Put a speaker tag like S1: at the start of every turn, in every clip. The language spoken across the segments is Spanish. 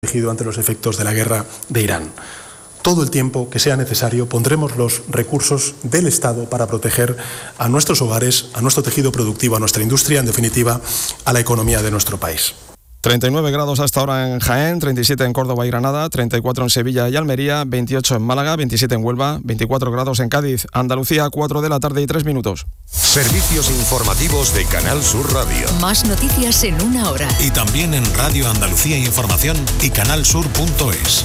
S1: protegido ante los efectos de la guerra de Irán. Todo el tiempo que sea necesario pondremos los recursos del Estado para proteger a nuestros hogares, a nuestro tejido productivo, a nuestra industria, en definitiva, a la economía de nuestro país.
S2: 39 grados hasta ahora en Jaén, 37 en Córdoba y Granada, 34 en Sevilla y Almería, 28 en Málaga, 27 en Huelva, 24 grados en Cádiz, Andalucía, 4 de la tarde y 3 minutos.
S3: Servicios informativos de Canal Sur Radio.
S4: Más noticias en una hora.
S3: Y también en Radio Andalucía Información y canalsur.es.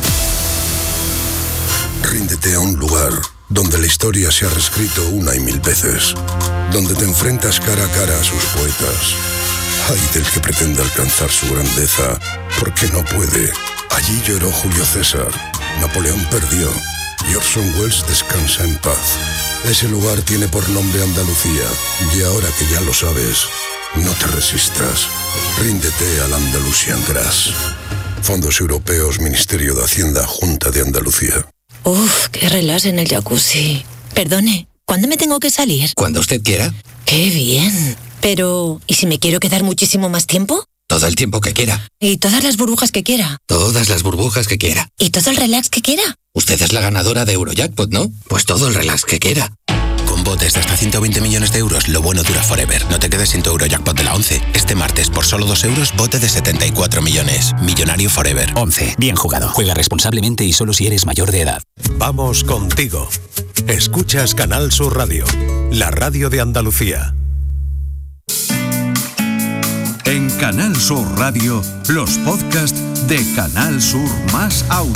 S5: Ríndete a un lugar donde la historia se ha reescrito una y mil veces, donde te enfrentas cara a cara a sus poetas. Ay del que pretenda alcanzar su grandeza, porque no puede. Allí lloró Julio César, Napoleón perdió, y Orson Welles descansa en paz. Ese lugar tiene por nombre Andalucía, y ahora que ya lo sabes, no te resistas. Ríndete al Andalusian Grass. Fondos Europeos, Ministerio de Hacienda, Junta de Andalucía.
S6: Uf, qué relax en el jacuzzi. Perdone, ¿cuándo me tengo que salir?
S7: Cuando usted quiera.
S6: ¡Qué bien! Pero, ¿y si me quiero quedar muchísimo más tiempo?
S7: Todo el tiempo que quiera.
S6: ¿Y todas las burbujas que quiera?
S7: Todas las burbujas que quiera.
S6: ¿Y todo el relax que quiera?
S7: Usted es la ganadora de Eurojackpot, ¿no? Pues todo el relax que quiera.
S8: Con botes de hasta 120 millones de euros, lo bueno dura forever. No te quedes sin tu Eurojackpot de la 11. Este martes, por solo 2 euros, bote de 74 millones. Millonario forever.
S9: 11. Bien jugado. Juega responsablemente y solo si eres mayor de edad.
S3: Vamos contigo. Escuchas Canal Sur Radio, la radio de Andalucía.
S10: En Canal Sur Radio, los podcasts de Canal Sur más Audio.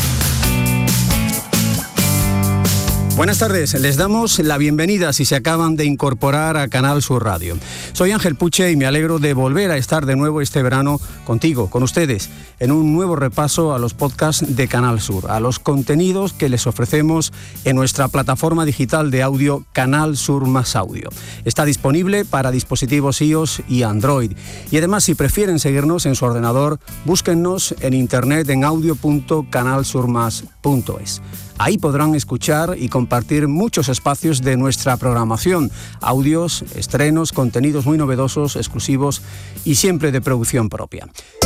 S11: Buenas tardes, les damos la bienvenida si se acaban de incorporar a Canal Sur Radio. Soy Ángel Puche y me alegro de volver a estar de nuevo este verano contigo, con ustedes, en un nuevo repaso a los podcasts de Canal Sur, a los contenidos que les ofrecemos en nuestra plataforma digital de audio Canal Sur más Audio. Está disponible para dispositivos iOS y Android. Y además, si prefieren seguirnos en su ordenador, búsquennos en internet en audio.canalsurmas.es. Ahí podrán escuchar y compartir muchos espacios de nuestra programación, audios, estrenos, contenidos muy novedosos, exclusivos y siempre de producción propia.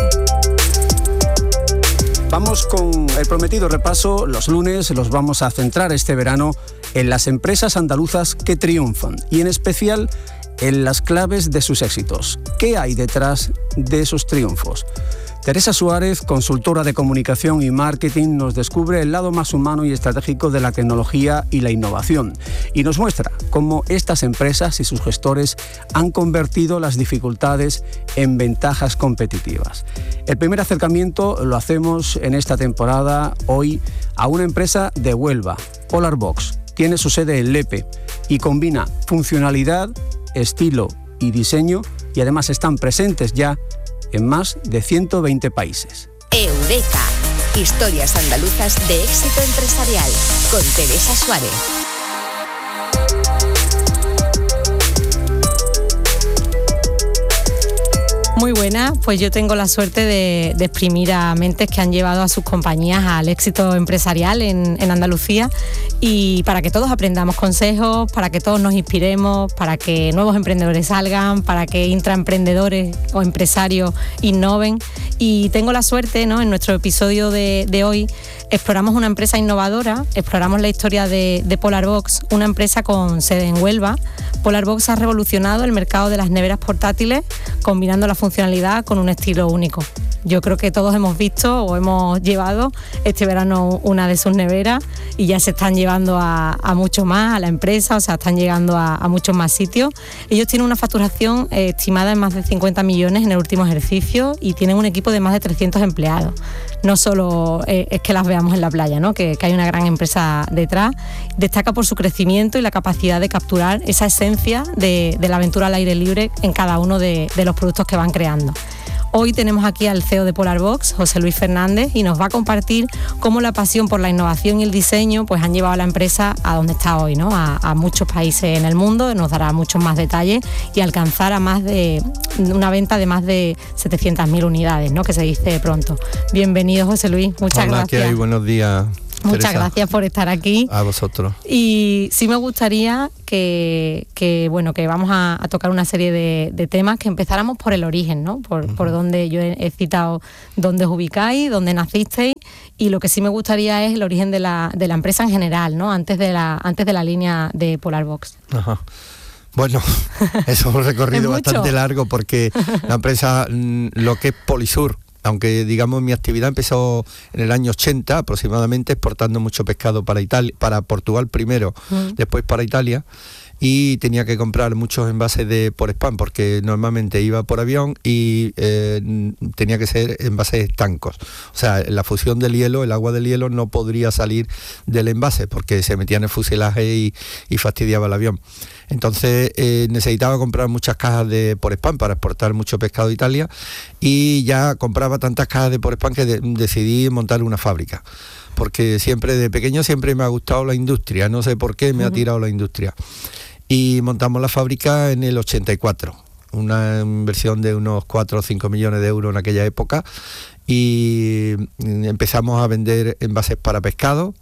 S11: Vamos con el prometido repaso. Los lunes los vamos a centrar este verano en las empresas andaluzas que triunfan y en especial en las claves de sus éxitos. ¿Qué hay detrás de esos triunfos? Teresa Suárez, consultora de comunicación y marketing, nos descubre el lado más humano y estratégico de la tecnología y la innovación y nos muestra cómo estas empresas y sus gestores han convertido las dificultades en ventajas competitivas. El primer acercamiento lo hacemos en esta temporada hoy a una empresa de Huelva, Polarbox. Tiene su sede en Lepe y combina funcionalidad, estilo y diseño y además están presentes ya en más de 120 países.
S4: Eureka, historias andaluzas de éxito empresarial, con Teresa Suárez.
S12: Muy buena, pues yo tengo la suerte de exprimir a mentes que han llevado a sus compañías al éxito empresarial en Andalucía y para que todos aprendamos consejos, para que todos nos inspiremos, para que nuevos emprendedores salgan, para que intraemprendedores o empresarios innoven. Y tengo la suerte, ¿no? En nuestro episodio de hoy exploramos una empresa innovadora, exploramos la historia de Polarbox, una empresa con sede en Huelva. Polarbox ha revolucionado el mercado de las neveras portátiles, combinando la funcionalidad con un estilo único. Yo creo que todos hemos visto o hemos llevado este verano una de sus neveras y ya se están llevando a mucho más, a la empresa, o sea, están llegando a muchos más sitios. Ellos tienen una facturación estimada en más de 50 millones en el último ejercicio y tienen un equipo de más de 300 empleados. No solo es que las veamos en la playa, ¿no? Que hay una gran empresa detrás. Destaca por su crecimiento y la capacidad de capturar esa esencia de la aventura al aire libre en cada uno de los productos que van creando. Hoy tenemos aquí al CEO de Polarbox, José Luis Fernández, y nos va a compartir cómo la pasión por la innovación y el diseño pues han llevado a la empresa a donde está hoy, ¿no? A muchos países en el mundo, nos dará muchos más detalles y alcanzar a más de una venta de más de 700.000 unidades, ¿no? Que se dice pronto. Bienvenido, José Luis, muchas gracias.
S13: Hola, ¿qué hay? Buenos días.
S12: Muchas
S13: Teresa,
S12: gracias por estar aquí.
S13: A vosotros.
S12: Y sí me gustaría que vamos a tocar una serie de temas, que empezáramos por el origen, ¿no? Por donde yo he citado dónde os ubicáis, dónde nacisteis, y lo que sí me gustaría es el origen de la empresa en general, ¿no? Antes de la línea de Polarbox.
S13: Ajá. Bueno, es un recorrido bastante largo, porque la empresa, lo que es Polisur, aunque digamos mi actividad empezó en el año 80 aproximadamente, exportando mucho pescado para Portugal primero, después para Italia, y tenía que comprar muchos envases de Porespán, porque normalmente iba por avión y tenía que ser envases estancos. O sea, la fusión del hielo, el agua del hielo no podría salir del envase porque se metía en el fuselaje y fastidiaba el avión. Entonces necesitaba comprar muchas cajas de Porespán para exportar mucho pescado a Italia, y ya compraba tantas cajas de Porespán que decidí montar una fábrica, porque siempre de pequeño siempre me ha gustado la industria, no sé por qué me ha tirado la industria. Y montamos la fábrica en el 84, una inversión de unos 4 o 5 millones de euros en aquella época, y empezamos a vender envases para pescado.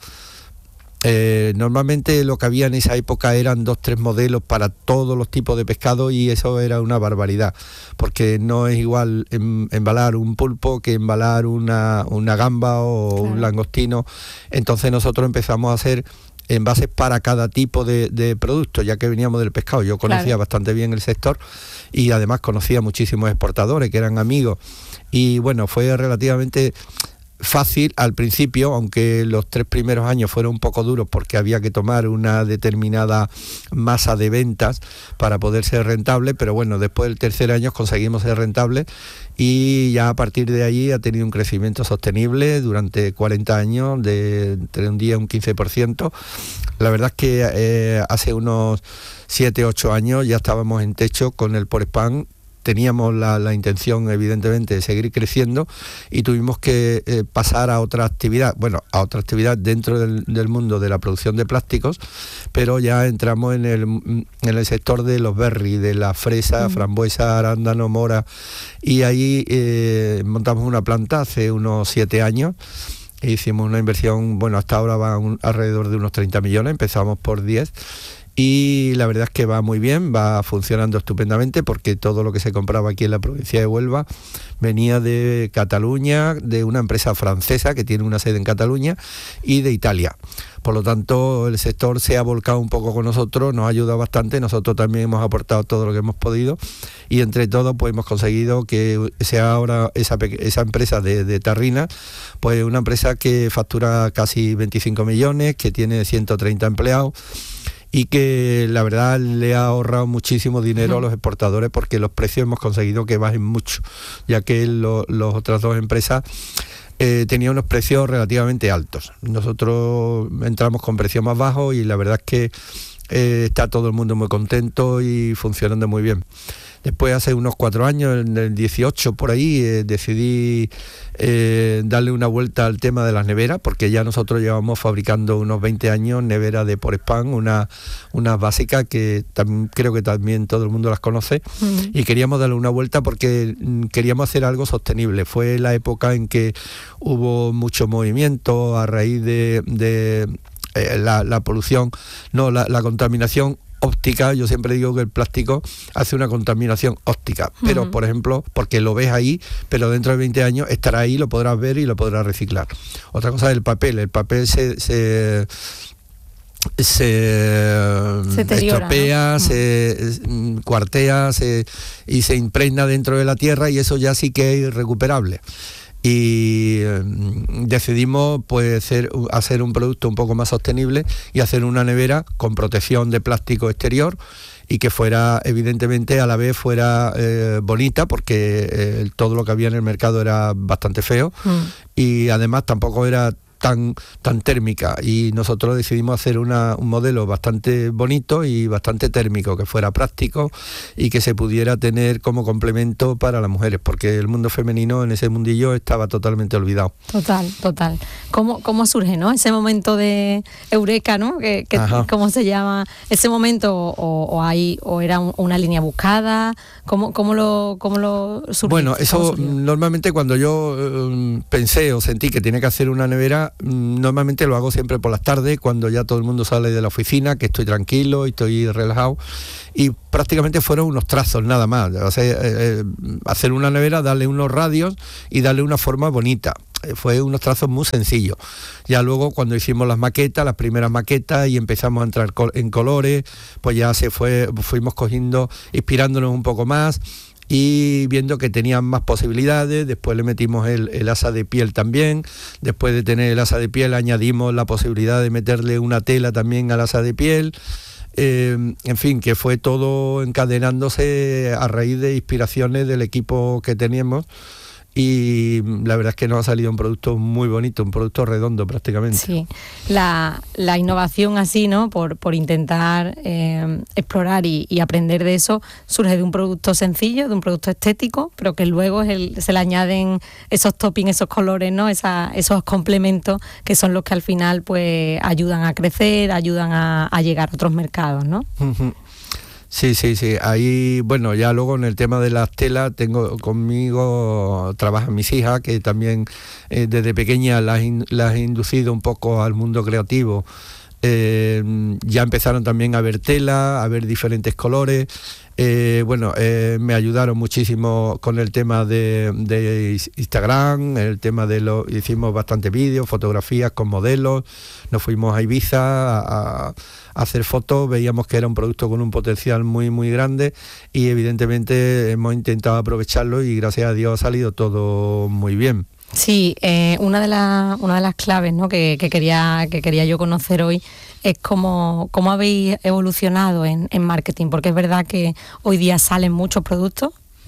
S13: Normalmente lo que había en esa época eran 2-3 modelos para todos los tipos de pescado, y eso era una barbaridad, porque no es igual embalar un pulpo que embalar una gamba o un langostino. Entonces nosotros empezamos a hacer envases para cada tipo de producto, ya que veníamos del pescado. Yo conocía bastante bien el sector, y además conocía muchísimos exportadores que eran amigos, y bueno, fue relativamente fácil al principio, aunque los 3 primeros años fueron un poco duros, porque había que tomar una determinada masa de ventas para poder ser rentable, pero bueno, después del tercer año conseguimos ser rentables, y ya a partir de ahí ha tenido un crecimiento sostenible durante 40 años, de entre un día un 15%. La verdad es que hace unos 7-8 años ya estábamos en techo con el Porespán. Teníamos la intención, evidentemente, de seguir creciendo, y tuvimos que pasar a otra actividad, dentro del mundo de la producción de plásticos, pero ya entramos en el sector de los berries, de la fresa, frambuesa, arándano, mora, y ahí montamos una planta hace unos 7 años. Hicimos una inversión, hasta ahora va alrededor de unos 30 millones, empezamos por 10, y la verdad es que va muy bien, va funcionando estupendamente, porque todo lo que se compraba aquí en la provincia de Huelva venía de Cataluña, de una empresa francesa que tiene una sede en Cataluña, y de Italia. Por lo tanto, el sector se ha volcado un poco con nosotros, nos ha ayudado bastante, nosotros también hemos aportado todo lo que hemos podido, y entre todos pues hemos conseguido que sea ahora esa empresa de Tarrina, pues una empresa que factura casi 25 millones, que tiene 130 empleados, y que la verdad le ha ahorrado muchísimo dinero a los exportadores, porque los precios hemos conseguido que bajen mucho, ya que las otras dos empresas tenían unos precios relativamente altos. Nosotros entramos con precios más bajos, y la verdad es que está todo el mundo muy contento y funcionando muy bien. Después, hace unos 4 años, en el 18 por ahí, decidí darle una vuelta al tema de las neveras, porque ya nosotros llevamos fabricando unos 20 años neveras de Porespán, unas básicas que creo que también todo el mundo las conoce, y queríamos darle una vuelta porque queríamos hacer algo sostenible. Fue la época en que hubo mucho movimiento a raíz de la polución, la contaminación óptica. Yo siempre digo que el plástico hace una contaminación óptica, pero por ejemplo, porque lo ves ahí, pero dentro de 20 años estará ahí, lo podrás ver y lo podrás reciclar. Otra cosa es el papel se estropea, ¿no? Se cuartea, y se impregna dentro de la tierra, y eso ya sí que es irrecuperable. Y decidimos pues hacer un producto un poco más sostenible, y hacer una nevera con protección de plástico exterior, y que fuera, evidentemente, a la vez fuera bonita, porque todo lo que había en el mercado era bastante feo, y además tampoco era tan térmica, y nosotros decidimos hacer un modelo bastante bonito y bastante térmico, que fuera práctico y que se pudiera tener como complemento para las mujeres, porque el mundo femenino en ese mundillo estaba totalmente olvidado.
S12: Total. ¿Cómo surge, no? Ese momento de eureka, ¿no? ¿Cómo se llama? Ese momento, o era una línea buscada, ¿cómo lo surgió?
S13: Bueno, eso normalmente cuando yo pensé o sentí que tenía que hacer una nevera, nevera normalmente lo hago siempre por las tardes, cuando ya todo el mundo sale de la oficina, que estoy tranquilo y estoy relajado, y prácticamente fueron unos trazos nada más. O sea, hacer una nevera, darle unos radios y darle una forma bonita. Fue unos trazos muy sencillos. Ya luego cuando hicimos las primeras maquetas y empezamos a entrar en colores, pues ya fuimos cogiendo, inspirándonos un poco más y viendo que tenían más posibilidades. Después le metimos el asa de piel también. Después de tener el asa de piel añadimos la posibilidad de meterle una tela también al asa de piel. En fin, que fue todo encadenándose a raíz de inspiraciones del equipo que teníamos. Y la verdad es que nos ha salido un producto muy bonito, un producto redondo prácticamente.
S12: Sí, la innovación así, ¿no? Por intentar explorar y aprender de eso, surge de un producto sencillo, de un producto estético, pero que luego se le añaden esos toppings, esos colores, ¿no? Esos complementos que son los que al final pues ayudan a crecer, ayudan a llegar a otros mercados, ¿no?
S13: Uh-huh. Sí. Ahí, bueno, ya luego en el tema de las telas, trabajan mis hijas, que también desde pequeña las he inducido un poco al mundo creativo. Ya empezaron también a ver tela, a ver diferentes colores. Me ayudaron muchísimo con el tema de Instagram, hicimos bastante vídeos, fotografías con modelos, nos fuimos a Ibiza a hacer fotos, veíamos que era un producto con un potencial muy muy grande y evidentemente hemos intentado aprovecharlo y gracias a Dios ha salido todo muy bien.
S12: Sí, una de las claves, ¿no? que quería yo conocer hoy es cómo habéis evolucionado en marketing, porque es verdad que hoy día salen muchos productos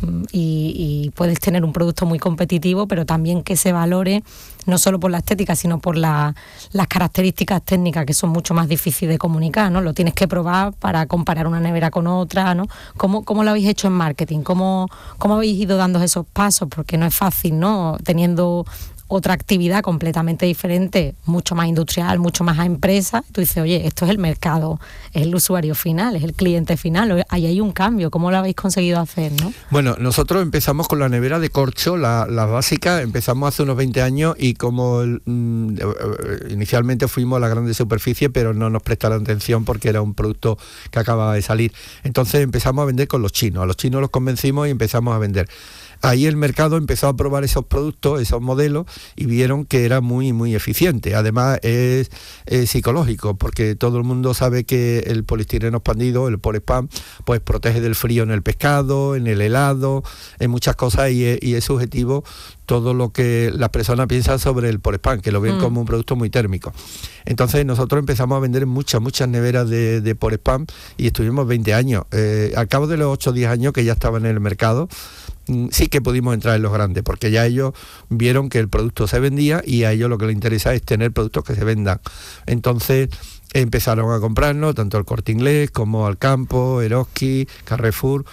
S12: y puedes tener un producto muy competitivo, pero también que se valore no solo por la estética, sino por las características técnicas, que son mucho más difíciles de comunicar, ¿no? Lo tienes que probar para comparar una nevera con otra, ¿no? ¿Cómo lo habéis hecho en marketing? ¿Cómo habéis ido dando esos pasos? Porque no es fácil, ¿no? Teniendo otra actividad completamente diferente, mucho más industrial, mucho más a empresa, tú dices, oye, esto es el mercado, es el usuario final, es el cliente final, ahí hay un cambio. ¿Cómo lo habéis conseguido hacer, no?
S13: Bueno, nosotros empezamos con la nevera de corcho, la básica, empezamos hace unos 20 años y como inicialmente fuimos a la grande superficie, pero no nos prestaron atención porque era un producto que acababa de salir. Entonces empezamos a vender con los chinos, a los chinos los convencimos y empezamos a vender. Ahí el mercado empezó a probar esos productos, esos modelos, y vieron que era muy, muy eficiente. Además es psicológico, porque todo el mundo sabe que el poliestireno expandido, el Porespam, pues protege del frío en el pescado, en el helado, en muchas cosas, y es subjetivo todo lo que las personas piensan sobre el Porespam, que lo ven como un producto muy térmico. Entonces nosotros empezamos a vender muchas neveras de Porespam y estuvimos 20 años. Al cabo de los 8 o 10 años que ya estaban en el mercado, sí que pudimos entrar en los grandes, porque ya ellos vieron que el producto se vendía y a ellos lo que les interesa es tener productos que se vendan. Entonces empezaron a comprarnos tanto el Corte Inglés como Alcampo, Eroski, Carrefour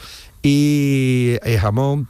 S13: y Jamón.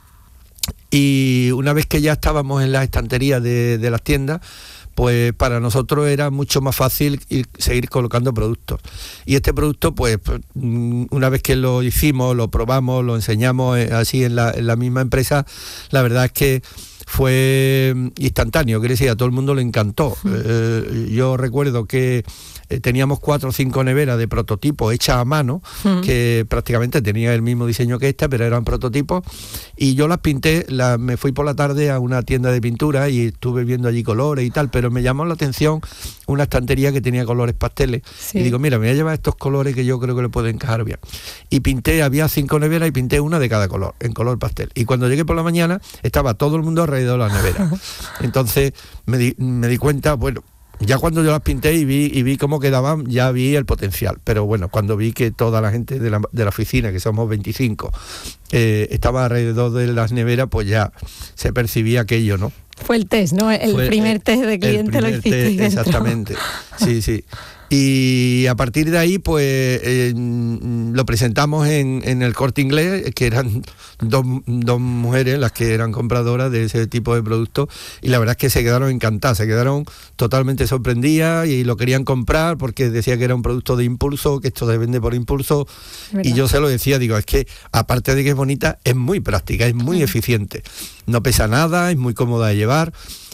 S13: Y una vez que ya estábamos en las estanterías de las tiendas, pues para nosotros era mucho más fácil seguir colocando productos. Y este producto, pues una vez que lo hicimos, lo probamos, lo enseñamos así en la misma empresa, la verdad es que fue instantáneo, quiere decir, a todo el mundo le encantó. Yo recuerdo que teníamos 4 o 5 neveras de prototipo hechas a mano, que prácticamente tenía el mismo diseño que esta, pero eran prototipos, y yo las pinté, me fui por la tarde a una tienda de pintura y estuve viendo allí colores y tal, pero me llamó la atención una estantería que tenía colores pasteles, y digo, mira, me voy a llevar estos colores que yo creo que le pueden encajar bien. Y pinté, había 5 neveras y pinté una de cada color, en color pastel. Y cuando llegué por la mañana, estaba todo el mundo alrededor de la nevera. Entonces me di cuenta, bueno, ya cuando yo las pinté y vi cómo quedaban, ya vi el potencial. Pero bueno, cuando vi que toda la gente de la oficina, que somos 25, estaba alrededor de las neveras, pues ya se percibía aquello, ¿no?
S12: Fue el test, ¿no? El primer test de cliente lo hiciste dentro.
S13: Exactamente, sí. Y a partir de ahí, pues lo presentamos en el Corte Inglés, que eran dos mujeres las que eran compradoras de ese tipo de productos, y la verdad es que se quedaron encantadas, se quedaron totalmente sorprendidas y lo querían comprar porque decía que era un producto de impulso, que esto se vende por impulso, y yo se lo decía, digo, es que aparte de que es bonita, es muy práctica, es muy eficiente, no pesa nada, es muy cómoda de llevar.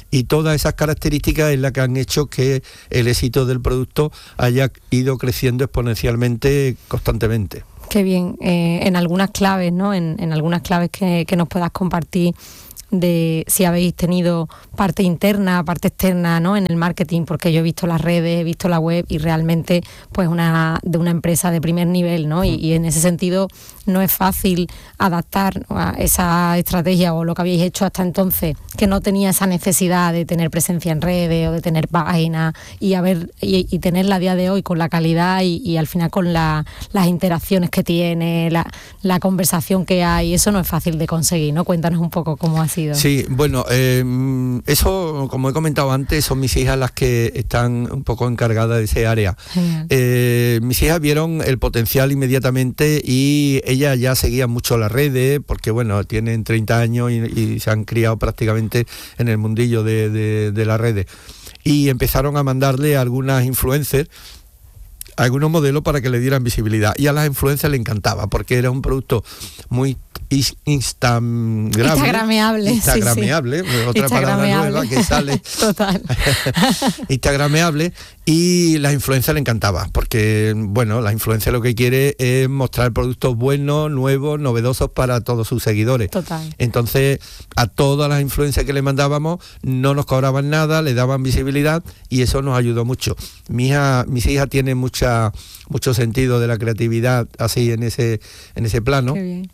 S13: Y todas esas características es la que han hecho que el éxito del producto haya ido creciendo exponencialmente constantemente.
S12: Qué bien. En algunas claves, ¿no? En algunas claves que nos puedas compartir de si habéis tenido parte interna, parte externa, ¿no? En el marketing, porque yo he visto las redes, he visto la web y realmente pues de una empresa de primer nivel, ¿no? Y en ese sentido no es fácil adaptar, ¿no?, a esa estrategia o lo que habéis hecho hasta entonces, que no tenía esa necesidad de tener presencia en redes o de tener páginas y tenerla a día de hoy con la calidad y al final con las interacciones que tiene, la conversación que hay. Eso no es fácil de conseguir, ¿no? Cuéntanos un poco cómo ha sido.
S13: Sí, bueno, eso, como he comentado antes, son mis hijas las que están un poco encargadas de ese área. Mis hijas vieron el potencial inmediatamente y ellas ya seguían mucho las redes, porque bueno, tienen 30 años y se han criado prácticamente en el mundillo de las redes. Y empezaron a mandarle a algunas influencers algunos modelos para que le dieran visibilidad, y a las influencers le encantaba porque era un producto muy instagrameable,
S12: sí.
S13: Otra palabra nueva que sale.
S12: Total.
S13: Instagrameable, y las influencers le encantaba porque, bueno, la influencer lo que quiere es mostrar productos buenos, nuevos, novedosos para todos sus seguidores.
S12: Total.
S13: Entonces, a todas las influencers que le mandábamos no nos cobraban nada, le daban visibilidad, y eso nos ayudó mucho. Mis hijas tienen mucho sentido de la creatividad así en ese plano.
S12: Qué bien.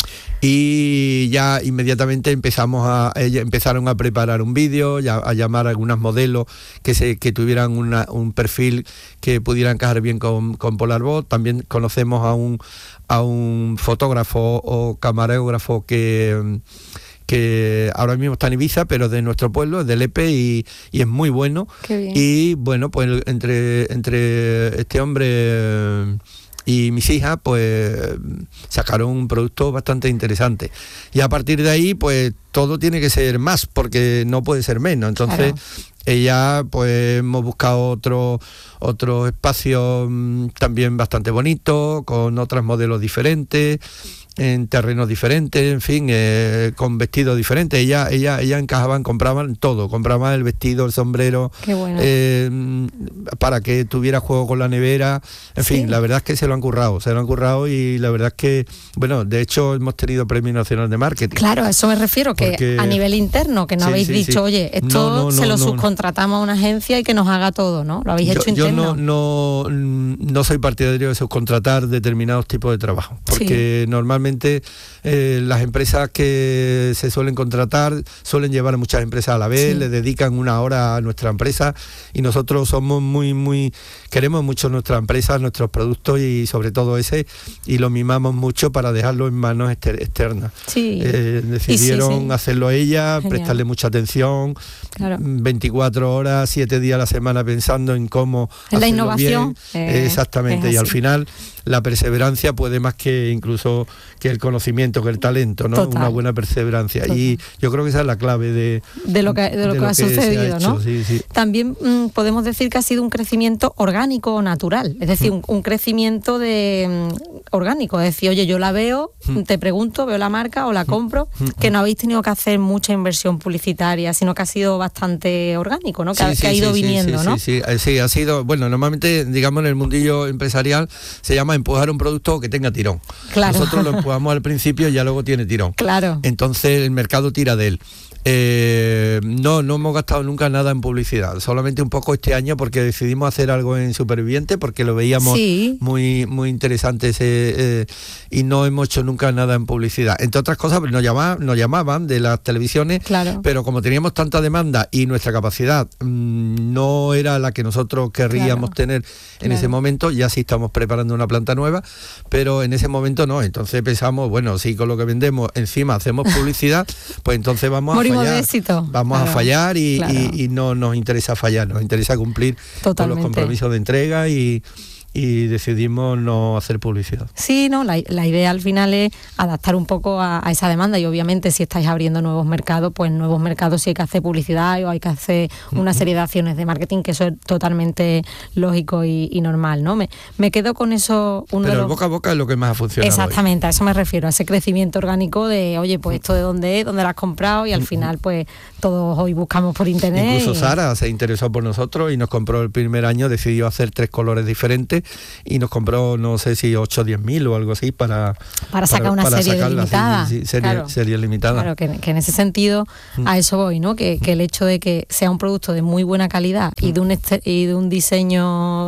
S13: Y ya inmediatamente ellas empezaron a preparar un vídeo, a llamar a algunas modelos que tuvieran un perfil que pudiera encajar bien con Polarbot. También conocemos a un fotógrafo o camarógrafo que ahora mismo está en Ibiza, pero de nuestro pueblo, es del Lepe, y es muy bueno.
S12: Qué bien.
S13: Y bueno, pues entre este hombre y mis hijas pues sacaron un producto bastante interesante, y a partir de ahí pues todo tiene que ser más, porque no puede ser menos. Entonces, claro, ella pues hemos buscado otro espacio también bastante bonito, con otros modelos diferentes, en terrenos diferentes, en fin, con vestidos diferentes. Ella compraban todo, compraban el vestido, el sombrero.
S12: Qué bueno.
S13: Para que tuviera juego con la nevera, en fin, la verdad es que se lo han currado, y la verdad es que, bueno, de hecho hemos tenido Premio Nacional de Marketing.
S12: Claro, a eso me refiero, que a nivel interno, que no habéis dicho, oye, esto se lo subcontratamos a una agencia y que nos haga todo, ¿no? Lo habéis hecho interno.
S13: Yo no soy partidario de subcontratar determinados tipos de trabajo, porque normalmente las empresas que se suelen contratar suelen llevar a muchas empresas a la vez, le dedican una hora a nuestra empresa, y nosotros somos queremos mucho nuestra empresa, nuestros productos, y sobre todo ese, y lo mimamos mucho para dejarlo en manos externas. Decidieron hacerlo ellas, prestarle mucha atención, 24 horas, 7 días a la semana pensando en cómo hacerlo
S12: la innovación
S13: bien. Exactamente, y al final la perseverancia puede más que incluso que el conocimiento, que el talento, ¿no? Total. Una buena perseverancia. Total. Y yo creo que esa es la clave de lo que ha sucedido, ¿no? Sí.
S12: También podemos decir que ha sido un crecimiento orgánico o natural, es decir, un crecimiento orgánico, es decir, oye, yo la veo, te pregunto, veo la marca o la compro, que no habéis tenido que hacer mucha inversión publicitaria, sino que ha sido bastante orgánico, ¿no? Que ha ido viniendo, ¿no?
S13: Sí, ha sido, bueno, normalmente, digamos, en el mundillo empresarial se llama empujar un producto que tenga tirón.
S12: Claro.
S13: Nosotros lo empujamos al principio y ya luego tiene tirón.
S12: Claro.
S13: Entonces el mercado tira de él. No hemos gastado nunca nada en publicidad, solamente un poco este año porque decidimos hacer algo en Superviviente, porque lo veíamos muy interesante y no hemos hecho nunca nada en publicidad. Entre otras cosas, nos llamaban de las televisiones, pero como teníamos tanta demanda y nuestra capacidad no era la que nosotros querríamos tener en ese momento, ya sí estamos preparando una planta nueva, pero en ese momento no. Entonces pensamos, bueno, si con lo que vendemos encima hacemos publicidad, pues entonces vamos a fallar y no nos interesa fallar, nos interesa cumplir con los compromisos de entrega y y decidimos no hacer publicidad.
S12: Sí, no, la idea al final es adaptar un poco a esa demanda, y obviamente si estáis abriendo nuevos mercados, pues en nuevos mercados sí hay que hacer publicidad o hay que hacer una serie de acciones de marketing, que eso es totalmente lógico y normal, ¿no? Me quedo con eso.
S13: Pero el boca a boca es lo que más ha funcionado.
S12: Exactamente, hoy. A eso me refiero, a ese crecimiento orgánico de, oye, pues esto de dónde es, dónde lo has comprado, y al final pues todos hoy buscamos por internet.
S13: Incluso Sara se interesó por nosotros y nos compró el primer año, decidió hacer 3 colores diferentes y nos compró, no sé si 8 o 10.000 o algo así para
S12: sacar una serie limitada.
S13: Serie limitada.
S12: Claro, que en ese sentido a eso voy, ¿no? Que el hecho de que sea un producto de muy buena calidad y de un diseño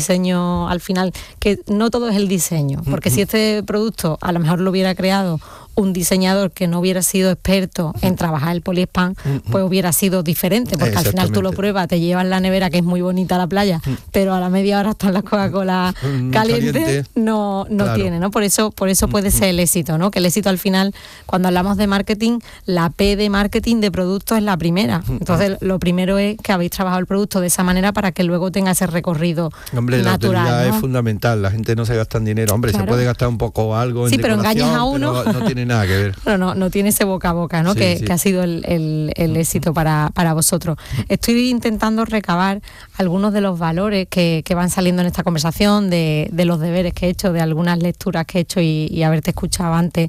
S12: al final, que no todo es el diseño, porque si este producto a lo mejor lo hubiera creado un diseñador que no hubiera sido experto en trabajar el poliespan, pues hubiera sido diferente, porque al final tú lo pruebas, te llevas la nevera, que es muy bonita la playa, pero a la media hora están las Coca-Cola calientes, no claro. Tiene, ¿no? Por eso puede ser el éxito, ¿no? Que el éxito al final, cuando hablamos de marketing, la P de marketing de producto es la primera. Entonces, lo primero es que habéis trabajado el producto de esa manera para que luego tenga ese recorrido natural.
S13: La utilidad, ¿no? Es fundamental, la gente no se gasta en dinero. Hombre, claro. Se puede gastar un poco algo en
S12: sí, pero engañas a uno.
S13: Pero no tiene nada que ver.
S12: No tiene ese boca a boca, ¿no? Sí, que ha sido el éxito para vosotros. Estoy intentando recabar algunos de los valores que van saliendo en esta conversación, de los deberes que he hecho, de algunas lecturas que he hecho y haberte escuchado antes.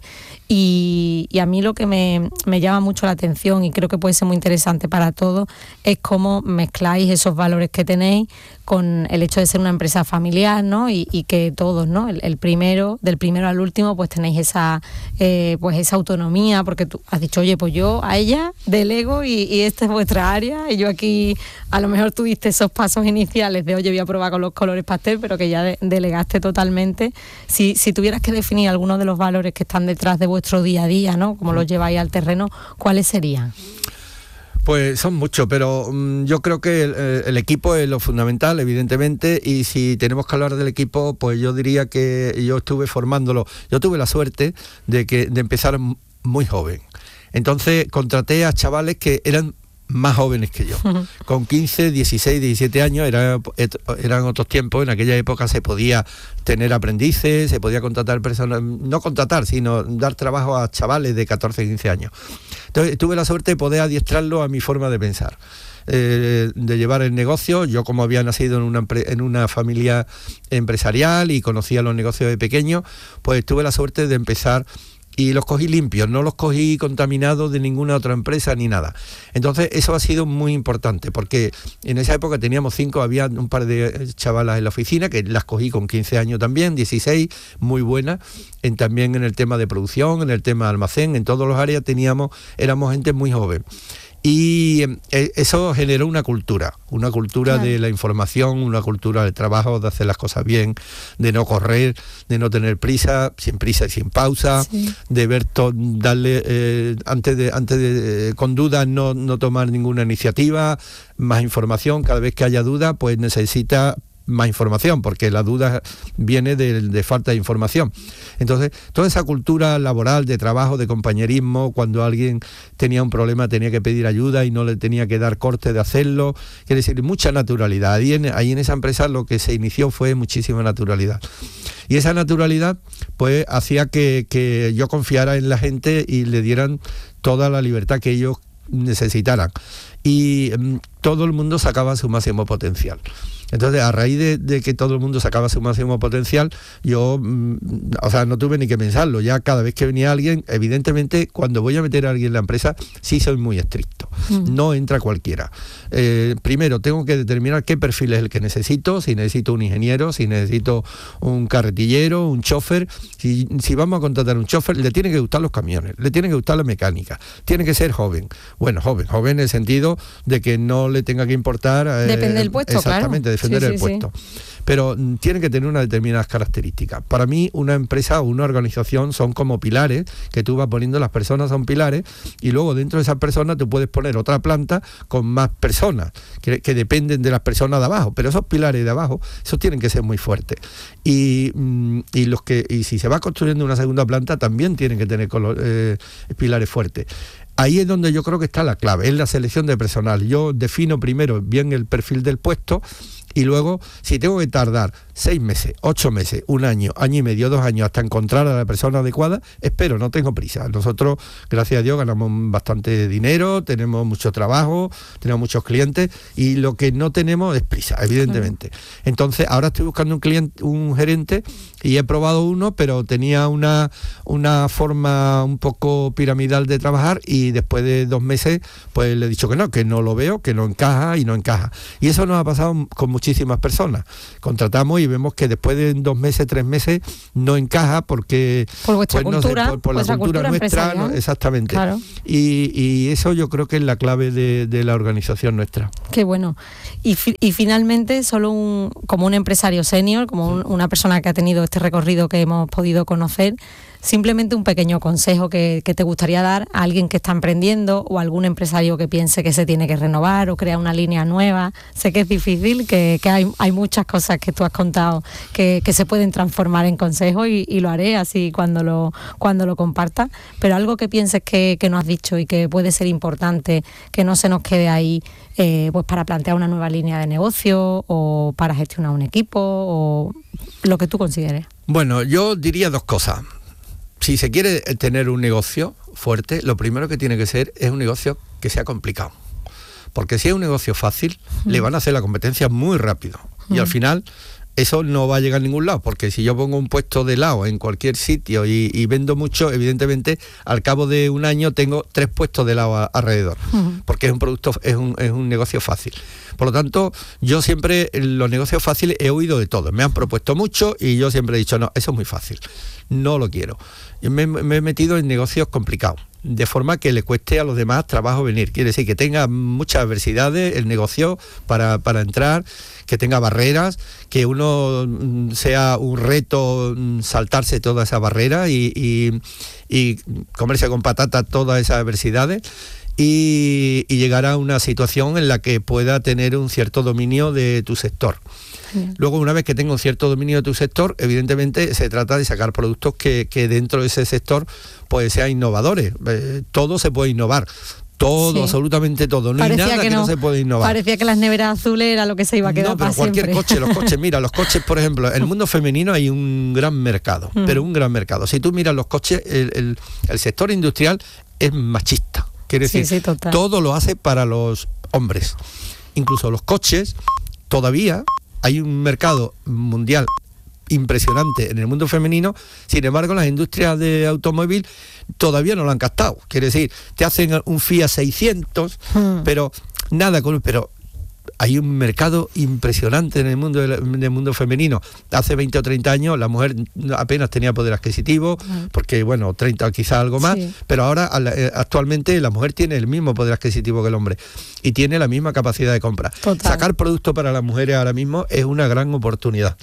S12: Y a mí lo que me llama mucho la atención, y creo que puede ser muy interesante para todos, es cómo mezcláis esos valores que tenéis con el hecho de ser una empresa familiar, ¿no? Y que todos, ¿no? Del primero al último, pues tenéis esa autonomía, porque tú has dicho, oye, pues yo a ella delego y esta es vuestra área, y yo aquí a lo mejor tuviste esos pasos iniciales de, oye, voy a probar con los colores pastel, pero que ya delegaste totalmente. Si tuvieras que definir algunos de los valores que están detrás de vuestro día a día, ¿no? Como los lleváis al terreno, ¿cuáles serían?
S13: Pues son muchos, pero yo creo que el equipo es lo fundamental, evidentemente, y si tenemos que hablar del equipo, pues yo diría que yo estuve formándolo. Yo tuve la suerte de empezar muy joven. Entonces contraté a chavales que eran más jóvenes que yo, con 15, 16, 17 años, eran otros tiempos. En aquella época se podía tener aprendices, se podía contratar personas, no contratar, sino dar trabajo a chavales de 14, 15 años. Entonces tuve la suerte de poder adiestrarlo a mi forma de pensar, de llevar el negocio. Yo, como había nacido en una familia empresarial y conocía los negocios de pequeño, pues tuve la suerte de empezar. Y los cogí limpios, no los cogí contaminados de ninguna otra empresa ni nada. Entonces eso ha sido muy importante, porque en esa época teníamos 5, había un par de chavalas en la oficina, que las cogí con 15 años también, 16, muy buenas, también en el tema de producción, en el tema de almacén, en todos los áreas éramos gente muy joven. Y eso generó una cultura claro. De la información, una cultura del trabajo, de hacer las cosas bien, de no correr, de no tener prisa y sin pausa, sí. De ver darle antes de con dudas no tomar ninguna iniciativa, más información. Cada vez que haya duda, pues necesita más información, porque la duda viene de falta de información. Entonces, toda esa cultura laboral, de trabajo, de compañerismo, cuando alguien tenía un problema tenía que pedir ayuda y no le tenía que dar corte de hacerlo, quiere decir, mucha naturalidad. Ahí en esa empresa lo que se inició fue muchísima naturalidad. Y esa naturalidad, pues, hacía que yo confiara en la gente y le dieran toda la libertad que ellos necesitaran. Y todo el mundo sacaba su máximo potencial. Entonces, a raíz de que todo el mundo sacaba su máximo potencial, yo, no tuve ni que pensarlo. Ya cada vez que venía alguien, evidentemente, cuando voy a meter a alguien en la empresa, sí soy muy estricto. No entra cualquiera. Primero, tengo que determinar qué perfil es el que necesito, si necesito un ingeniero, si necesito un carretillero, un chofer. Si vamos a contratar un chofer, le tienen que gustar los camiones, le tiene que gustar la mecánica, tiene que ser joven. Bueno, joven en el sentido de que no le tenga que importar...
S12: Depende del puesto,
S13: exactamente,
S12: claro.
S13: Defender el puesto. Pero tiene que tener unas determinadas características. Para mí, una empresa o una organización son como pilares, que tú vas poniendo, las personas son pilares, y luego dentro de esas personas tú puedes poner otra planta con más personas, que dependen de las personas de abajo, pero esos pilares de abajo, esos tienen que ser muy fuertes. Y si se va construyendo una segunda planta, también tienen que tener pilares fuertes. Ahí es donde yo creo que está la clave, es la selección de personal. Yo defino primero bien el perfil del puesto y luego, si tengo que tardar 6 meses, 8 meses, 1 año, año y medio, 2 años, hasta encontrar a la persona adecuada, espero, no tengo prisa. Nosotros, gracias a Dios, ganamos bastante dinero, tenemos mucho trabajo, tenemos muchos clientes, y lo que no tenemos es prisa, evidentemente. Entonces, ahora estoy buscando un gerente, y he probado uno, pero tenía una forma un poco piramidal de trabajar, y después de 2 meses, pues le he dicho que no lo veo, que no encaja, y eso nos ha pasado con muchísimas personas. Contratamos y vemos que después de 2 meses, 3 meses no encaja porque
S12: por vuestra cultura,
S13: por la cultura nuestra, exactamente. Claro. Y eso yo creo que es la clave de la organización nuestra.
S12: Qué bueno. Y finalmente, solo como un empresario senior, como una persona que ha tenido este recorrido que hemos podido conocer, simplemente un pequeño consejo que te gustaría dar a alguien que está emprendiendo, o a algún empresario que piense que se tiene que renovar o crear una línea nueva. Sé que es difícil, que hay muchas cosas que tú has contado que se pueden transformar en consejos, y lo haré así cuando lo compartas, pero algo que pienses que no has dicho y que puede ser importante, que no se nos quede ahí, pues para plantear una nueva línea de negocio o para gestionar un equipo, o lo que tú consideres.
S13: Bueno, yo diría 2 cosas. Si se quiere tener un negocio fuerte, lo primero que tiene que ser es un negocio que sea complicado. Porque si es un negocio fácil, le van a hacer la competencia muy rápido. Y al final, eso no va a llegar a ningún lado. Porque si yo pongo un puesto de helado en cualquier sitio y vendo mucho, evidentemente, al cabo de 1 año tengo 3 puestos de helado alrededor. Porque es un producto, es un negocio fácil. Por lo tanto, yo siempre, en los negocios fáciles, he oído de todo. Me han propuesto mucho y yo siempre he dicho, no, eso es muy fácil. No lo quiero. Yo me he metido en negocios complicados, de forma que le cueste a los demás trabajo venir. Quiere decir que tenga muchas adversidades el negocio para entrar, que tenga barreras, que uno sea un reto saltarse todas esas barreras y comerse con patata todas esas adversidades, y llegar a una situación en la que pueda tener un cierto dominio de tu sector. Luego, una vez que tenga un cierto dominio de tu sector, evidentemente se trata de sacar productos que dentro de ese sector pues sean innovadores. Todo se puede innovar. Todo, absolutamente todo. No hay nada que no se puede innovar.
S12: Parecía que las neveras azules era lo que se iba a quedar para siempre.
S13: Cualquier coche, los coches, por ejemplo, en el mundo femenino hay un gran mercado, pero un gran mercado. Si tú miras los coches, el sector industrial es machista. Quiere decir, todo lo hace para los hombres. Incluso los coches, todavía hay un mercado mundial impresionante en el mundo femenino. Sin embargo, las industrias de automóvil todavía no lo han captado. Quiere decir, te hacen un Fiat 600, pero nada con... Pero hay un mercado impresionante en el mundo femenino. Hace 20 o 30 años la mujer apenas tenía poder adquisitivo, porque 30 quizás algo más, pero ahora actualmente la mujer tiene el mismo poder adquisitivo que el hombre y tiene la misma capacidad de compra. Sacar productos para las mujeres ahora mismo es una gran oportunidad.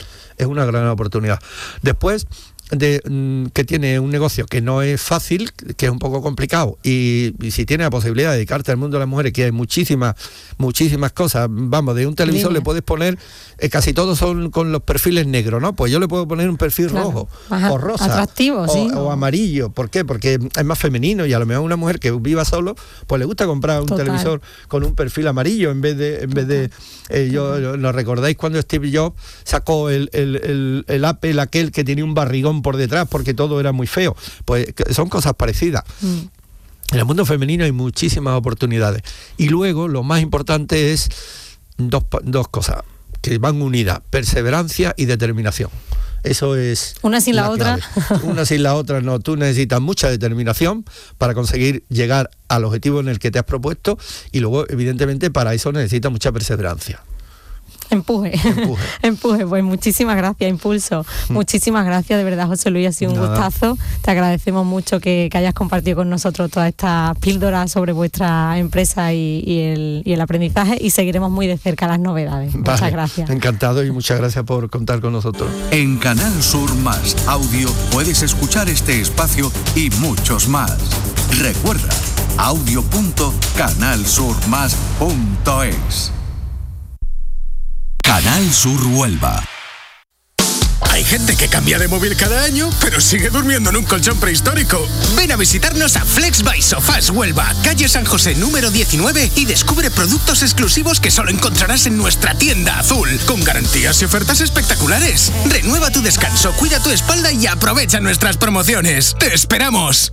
S13: Después que tiene un negocio que no es fácil, que es un poco complicado, y si tiene la posibilidad de dedicarte al mundo de las mujeres, que hay muchísimas cosas, vamos, de un televisor le puedes poner, casi todos son con los perfiles negros, ¿no? Pues yo le puedo poner un perfil rojo, o rosa,
S12: atractivo,
S13: o amarillo. ¿Por qué? Porque es más femenino, y a lo mejor una mujer que viva solo, pues le gusta comprar un televisor con un perfil amarillo en vez de ¿no recordáis cuando Steve Jobs sacó el Apple aquel que tenía un barrigón por detrás porque todo era muy feo? Pues son cosas parecidas. En el mundo femenino hay muchísimas oportunidades. Y luego lo más importante es dos cosas que van unidas: perseverancia y determinación. Eso es
S12: una sin la otra.
S13: Una sin la otra no. Tú necesitas mucha determinación para conseguir llegar al objetivo en el que te has propuesto, y luego, evidentemente, para eso necesitas mucha perseverancia.
S12: Empuje. Pues muchísimas gracias, Impulso. Muchísimas gracias, de verdad, José Luis, ha sido un gustazo. Te agradecemos mucho que hayas compartido con nosotros todas estas píldoras sobre vuestra empresa y el aprendizaje, y seguiremos muy de cerca las novedades. Muchas gracias.
S13: Encantado, y muchas gracias por contar con nosotros.
S10: En Canal Sur Más Audio puedes escuchar este espacio y muchos más. Recuerda, audio.canalsurmas.es. Canal Sur Huelva.
S14: Hay gente que cambia de móvil cada año, pero sigue durmiendo en un colchón prehistórico. Ven a visitarnos a Flex by Sofás Huelva, calle San José número 19 y descubre productos exclusivos que solo encontrarás en nuestra tienda azul, con garantías y ofertas espectaculares. Renueva tu descanso, cuida tu espalda y aprovecha nuestras promociones. ¡Te esperamos!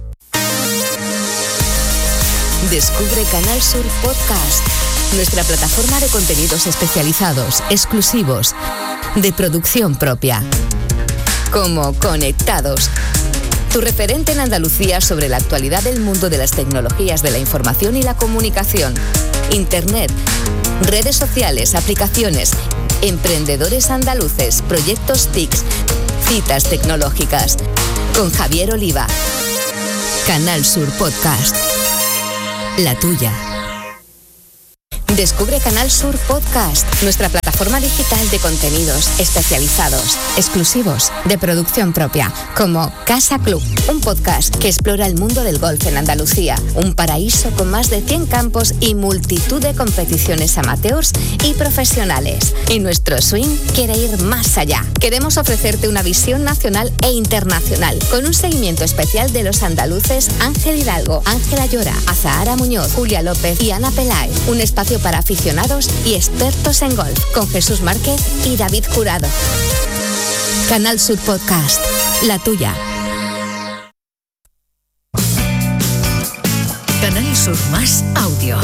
S4: Descubre Canal Sur Podcast, nuestra plataforma de contenidos especializados, exclusivos, de producción propia. Como Conectados, tu referente en Andalucía sobre la actualidad del mundo de las tecnologías de la información y la comunicación, Internet, redes sociales, aplicaciones, emprendedores andaluces, proyectos TICs, citas tecnológicas. Con Javier Oliva. Canal Sur Podcast. La tuya. Descubre Canal Sur Podcast, nuestra plataforma digital de contenidos especializados, exclusivos, de producción propia, como Casa Club, un podcast que explora el mundo del golf en Andalucía, un paraíso con más de 100 campos y multitud de competiciones amateurs y profesionales. Y nuestro swing quiere ir más allá. Queremos ofrecerte una visión nacional e internacional, con un seguimiento especial de los andaluces Ángel Hidalgo, Ángela Llora, Azahara Muñoz, Julia López y Ana Peláez. Un espacio para aficionados y expertos en golf, con Jesús Márquez y David Jurado. Canal Sur Podcast, la tuya.
S15: Canal Sur Más Audio.